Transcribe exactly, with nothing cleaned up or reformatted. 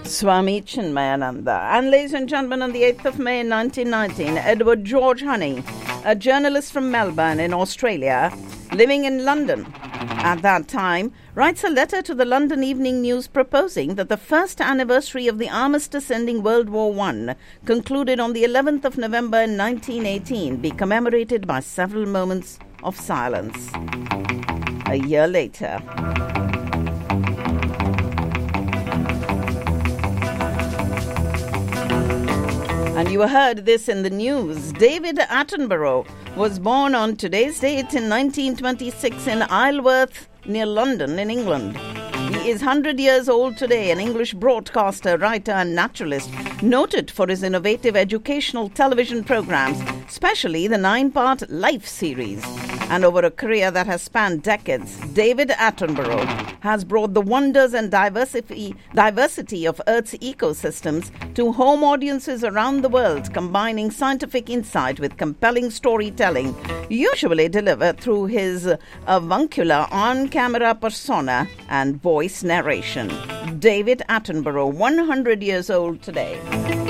Swami Chinmayananda. And ladies and gentlemen, on the eighth of May nineteen nineteen, Edward George Honey, a journalist from Melbourne in Australia, living in London at that time, writes a letter to the London Evening News proposing that the first anniversary of the armistice ending World War One, concluded on the eleventh of November nineteen eighteen, be commemorated by several moments of silence. A year later, and you heard this in the news. David Attenborough was born on today's date in nineteen twenty-six in Isleworth, near London, in England. He is one hundred years old today, an English broadcaster, writer and naturalist, noted for his innovative educational television programs, especially the nine-part Life series. And over a career that has spanned decades, David Attenborough has brought the wonders and diversity, diversity of Earth's ecosystems to home audiences around the world, combining scientific insight with compelling storytelling, usually delivered through his avuncular on-camera persona and voice narration. David Attenborough, one hundred years old today.